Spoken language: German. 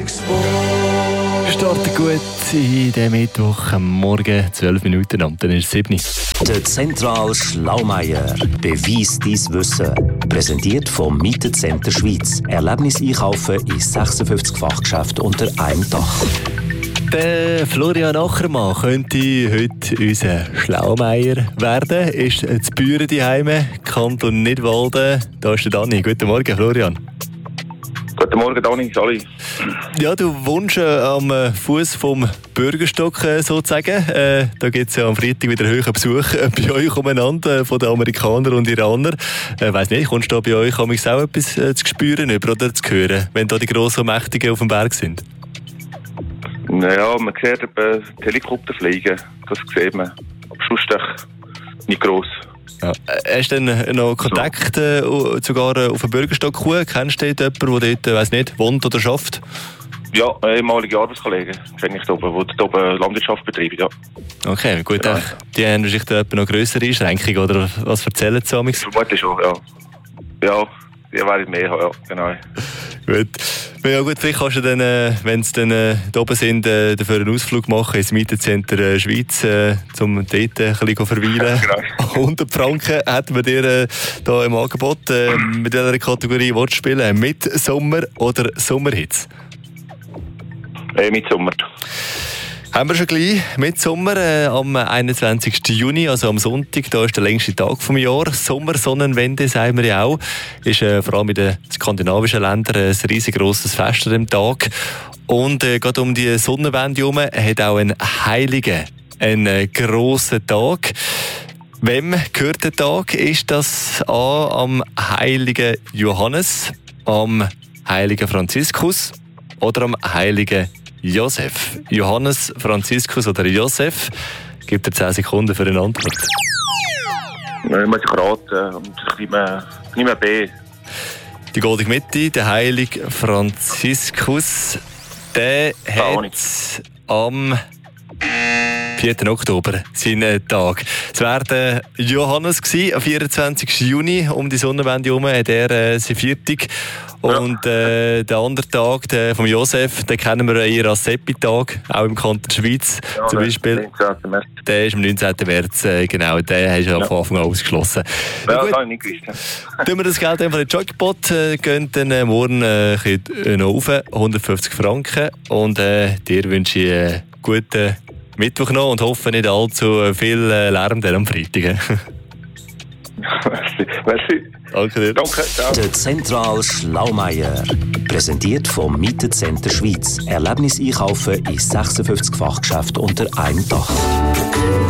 Starten gut in den Mittwoch am Morgen, 12 Minuten am, dann ist es 7. Der Zentral Schlaumeier. Beweis dein Wissen. Präsentiert vom Mietecenter Schweiz. Erlebnis einkaufen in 56 Fachgeschäften unter einem Dach. Der Florian Achermann könnte heute unser Schlaumeier werden. Ist zu Büren daheim, Kanton Nidwalden. Da ist der Dani. Guten Morgen, Florian. Guten Morgen, Dani. Sali. Ja, du wohnst am Fuß vom Bürgerstock sozusagen. Da gibt es ja am Freitag wieder hohen Besuch bei euch umeinander von den Amerikanern und Iranern. Weiss nicht, kommst du da bei euch auch etwas zu spüren oder zu hören, wenn da die grossen und Mächtigen auf dem Berg sind? Naja, man sieht die Helikopter fliegen. Das sieht man. Aber sonst nicht gross. Ja. Hast du denn noch Kontakt sogar auf den Bürgerstock gekommen? Kennst du dort jemanden, der dort weiss nicht, wohnt oder arbeitet? Ja, ehemalige Arbeitskollegen kenne ich da oben, die oben Landwirtschaft betreiben, ja. Okay, gut. Ja. Die haben wahrscheinlich noch grössere Einschränkungen, oder was erzählen sie amigs? Vermutlich schon, ja. Ja, die werden mehr haben, ja, genau. Gut. Ja gut, vielleicht kannst du dann, wenn sie dann da oben sind, dafür einen Ausflug machen ins Mietecenter Schweiz, um dort ein bisschen verweilen. Genau. 100 Franken hätten wir dir da im Angebot. Mit welcher Kategorie willst du spielen? Mit Sommer oder Sommerhits? Mit Sommer. Haben wir schon gleich mit Sommer am 21. Juni, also am Sonntag, da ist der längste Tag vom Jahr. Sommersonnenwende, sagen wir ja auch. Ist vor allem in den skandinavischen Ländern ein riesengroßes Fest an dem Tag. Und gerade um die Sonnenwende herum hat auch ein Heiliger einen grossen Tag. Wem gehört der Tag? Ist das am heiligen Johannes, am heiligen Franziskus oder am heiligen Josef? Johannes, Franziskus oder Josef? Gibt dir 10 Sekunden für eine Antwort. Ich muss raten und ich nehme B. Die Goldige Mitte, der heilige Franziskus, der hat am 4. Oktober seinen Tag. Es wäre der Johannes gewesen, am 24. Juni, um die Sonnenwende herum, hat er sein Viertig. Und der andere Tag, der vom Josef, den kennen wir eher als Seppi-Tag, auch im Kanton Schweiz zum Beispiel. Der ist am 19. März, genau, den hast du von Anfang an ausgeschlossen. Ja, das habe ich nicht gewusst. Tun wir das Geld einfach in den Jackpot, gehen dann morgen noch rauf, 150 Franken. Und dir wünsche ich einen guten Mittwoch noch und hoffe nicht allzu viel Lärm am Freitag. Merci. Danke dir. Danke, ciao. Der Zentral Schlaumeier. Präsentiert vom Mietecenter Schweiz. Erlebnis einkaufen in 56 Fachgeschäften unter einem Dach.